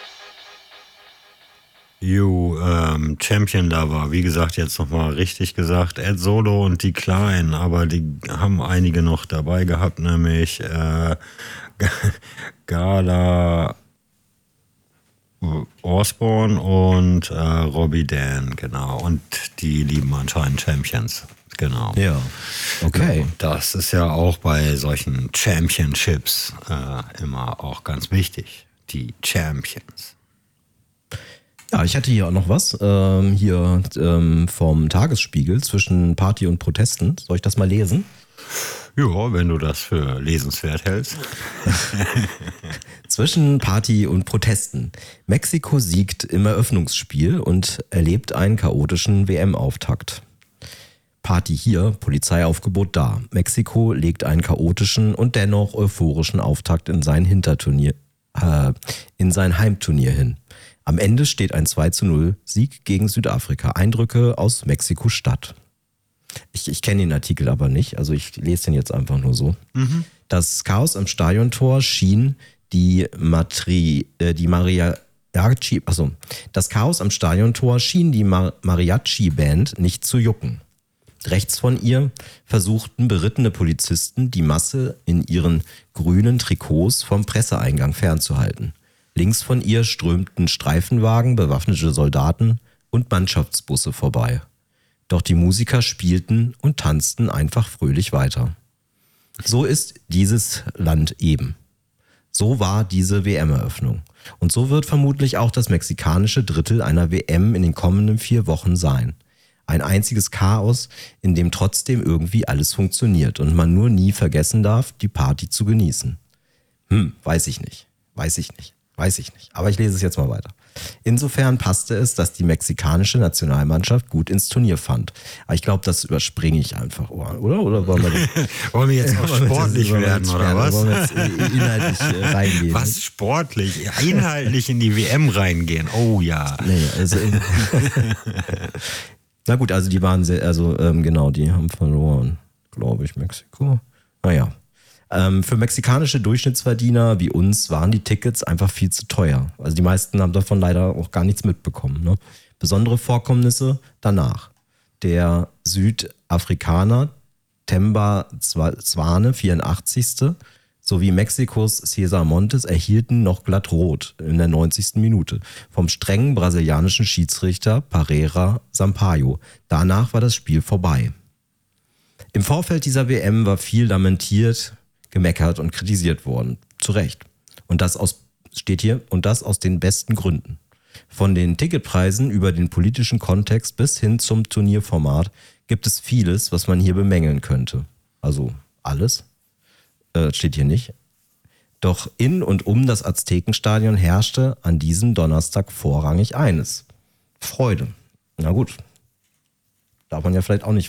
Champion Lover, wie gesagt, jetzt nochmal richtig gesagt, Ed Solo und die Kleinen, aber die haben einige noch dabei gehabt, nämlich Gala Osborne und Robbie Dan, genau. Und die lieben anscheinend Champions, genau. Ja, okay. Das ist ja auch bei solchen Championships immer auch ganz wichtig, die Champions. Ja, ich hatte hier auch noch was, vom Tagesspiegel zwischen Party und Protesten. Soll ich das mal lesen? Ja, wenn du das für lesenswert hältst. Zwischen Party und Protesten. Mexiko siegt im Eröffnungsspiel und erlebt einen chaotischen WM-Auftakt. Party hier, Polizeiaufgebot da. Mexiko legt einen chaotischen und dennoch euphorischen Auftakt in sein Heimturnier hin. Am Ende steht ein 2:0 Sieg gegen Südafrika. Eindrücke aus Mexiko-Stadt. Ich kenne den Artikel aber nicht, also ich lese den jetzt einfach nur so. Mhm. Das Chaos am Stadiontor schien das Chaos am Stadiontor schien die Mariachi-Band nicht zu jucken. Rechts von ihr versuchten berittene Polizisten, die Masse in ihren grünen Trikots vom Presseeingang fernzuhalten. Links von ihr strömten Streifenwagen, bewaffnete Soldaten und Mannschaftsbusse vorbei. Doch die Musiker spielten und tanzten einfach fröhlich weiter. So ist dieses Land eben. So war diese WM-Eröffnung. Und so wird vermutlich auch das mexikanische Drittel einer WM in den kommenden 4 Wochen sein. Ein einziges Chaos, in dem trotzdem irgendwie alles funktioniert und man nur nie vergessen darf, die Party zu genießen. Weiß ich nicht. Aber ich lese es jetzt mal weiter. Insofern passte es, dass die mexikanische Nationalmannschaft gut ins Turnier fand. Aber ich glaube, das überspringe ich einfach, oder? Oder wollen wir das, wollen wir jetzt auch sportlich werden, oder was? Wollen wir jetzt inhaltlich reingehen? Was sportlich? Inhaltlich in die WM reingehen? Oh ja. Nee, also na gut, also die waren sehr, die haben verloren, glaube ich, Mexiko. Naja. Für mexikanische Durchschnittsverdiener wie uns waren die Tickets einfach viel zu teuer. Also die meisten haben davon leider auch gar nichts mitbekommen. Ne? Besondere Vorkommnisse danach. Der Südafrikaner Themba Zwane, 84. sowie Mexikos Cesar Montes erhielten noch glatt rot in der 90. Minute vom strengen brasilianischen Schiedsrichter Pereira Sampaio. Danach war das Spiel vorbei. Im Vorfeld dieser WM war viel lamentiert, gemeckert und kritisiert worden. Zu Recht. Und das aus den besten Gründen. Von den Ticketpreisen über den politischen Kontext bis hin zum Turnierformat gibt es vieles, was man hier bemängeln könnte. Also alles. Steht hier nicht. Doch in und um das Aztekenstadion herrschte an diesem Donnerstag vorrangig eines. Freude. Na gut. Darf man ja vielleicht auch nicht